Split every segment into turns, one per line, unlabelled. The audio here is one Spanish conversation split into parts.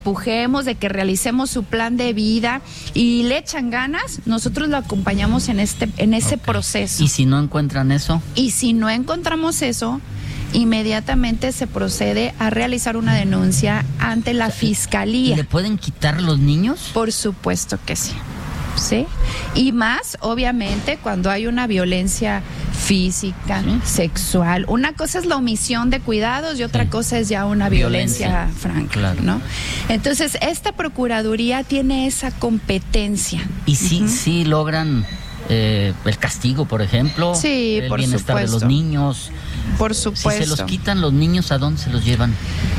empujemos, de que realicemos su plan de vida y le echan ganas, nosotros lo acompañamos en ese proceso.
¿Y si no encuentran eso?
Y si no encontramos eso, inmediatamente se procede a realizar una denuncia ante la fiscalía.
¿Y le pueden quitar los niños?
Por supuesto que sí. ¿Sí? Y más, obviamente, cuando hay una violencia física, sexual. Una cosa es la omisión de cuidados y otra cosa es ya una violencia franca,
claro.
¿no? Entonces, esta Procuraduría tiene esa competencia.
¿Y sí logran el castigo, por ejemplo?
Sí,
el
por
bienestar
supuesto.
de los niños.
Por supuesto.
Si se los quitan los niños, ¿a dónde se los llevan?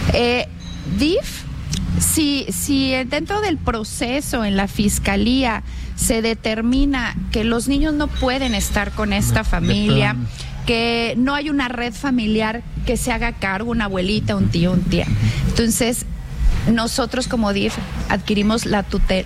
DIF, si dentro del proceso en la fiscalía se determina que los niños no pueden estar con esta familia, que no hay una red familiar que se haga cargo, una abuelita, un tío, una tía. Entonces, nosotros como DIF adquirimos la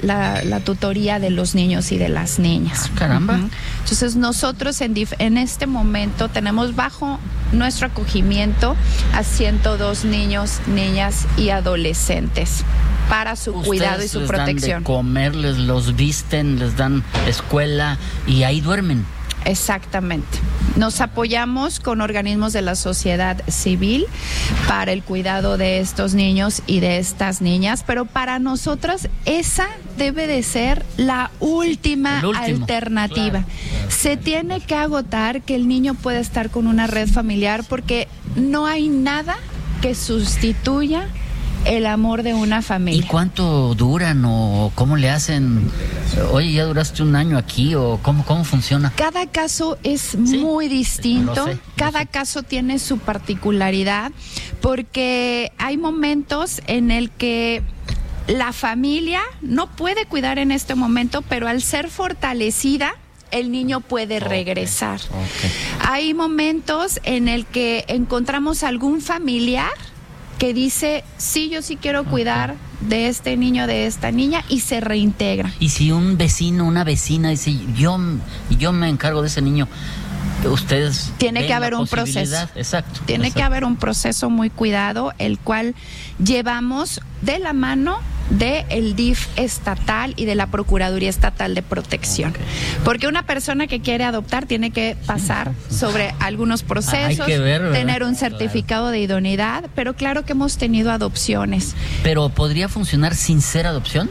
tutoría de los niños y de las niñas.
Caramba.
Entonces, nosotros en DIF en este momento tenemos bajo nuestro acogimiento a 102 niños, niñas y adolescentes para su cuidado y su protección.
Les dan de comer, les los visten, les dan escuela y ahí duermen.
Exactamente. Nos apoyamos con organismos de la sociedad civil para el cuidado de estos niños y de estas niñas, pero para nosotros esa debe de ser la última alternativa. Claro. Se tiene que agotar que el niño pueda estar con una red familiar porque no hay nada que sustituya el amor de una familia.
¿Y cuánto duran o cómo le hacen? Oye, ¿ya duraste un año aquí o cómo funciona?
Cada caso es muy distinto, cada caso tiene su particularidad, porque hay momentos en el que la familia no puede cuidar en este momento, pero al ser fortalecida, el niño puede regresar. Hay momentos en el que encontramos algún familiar que dice, sí, yo sí quiero cuidar de este niño, de esta niña, y se reintegra.
Y si un vecino, una vecina dice, yo me encargo de ese niño, ustedes
tiene que haber un proceso.
Exacto.
Tiene que haber un proceso muy cuidado, el cual llevamos de la mano del DIF estatal y de la Procuraduría Estatal de Protección. Porque una persona que quiere adoptar tiene que pasar sobre algunos procesos, tener un certificado de idoneidad, pero claro que hemos tenido adopciones.
¿Pero podría funcionar sin ser adopción?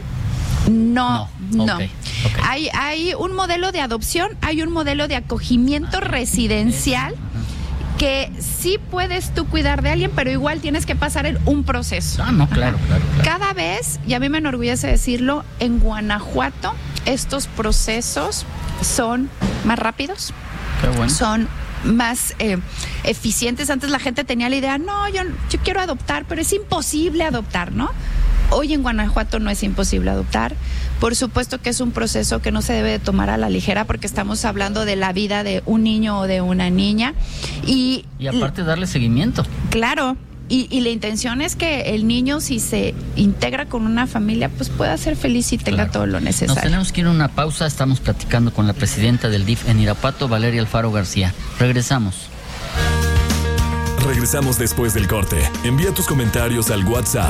No. Hay un modelo de adopción, hay un modelo de acogimiento residencial que sí puedes tú cuidar de alguien, pero igual tienes que pasar un proceso.
Claro.
Cada vez, y a mí me enorgullece decirlo, en Guanajuato estos procesos son más rápidos, son más eficientes. Antes la gente tenía la idea, no, yo quiero adoptar, pero es imposible adoptar, ¿no? Hoy en Guanajuato no es imposible adoptar. Por supuesto que es un proceso que no se debe de tomar a la ligera porque estamos hablando de la vida de un niño o de una niña. Y
aparte darle seguimiento.
Claro. Y la intención es que el niño, si se integra con una familia, pues pueda ser feliz y tenga todo lo necesario.
Nos tenemos que ir a una pausa. Estamos platicando con la presidenta del DIF en Irapuato, Valeria Alfaro García. Regresamos
después del corte. Envía tus comentarios al WhatsApp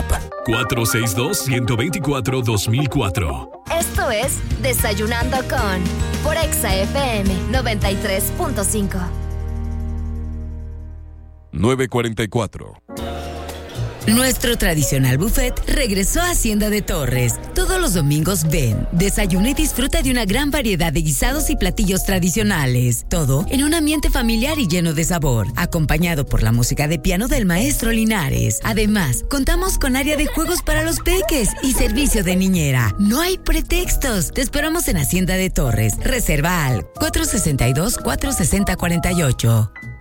462-124-2004.
Esto es Desayunando con por Exa FM 93.5.
9:44.
Nuestro tradicional buffet regresó a Hacienda de Torres. Todos los domingos ven, desayuna y disfruta de una gran variedad de guisados y platillos tradicionales. Todo en un ambiente familiar y lleno de sabor, acompañado por la música de piano del maestro Linares. Además, contamos con área de juegos para los peques y servicio de niñera. No hay pretextos. Te esperamos en Hacienda de Torres. Reserva al 462-460-48.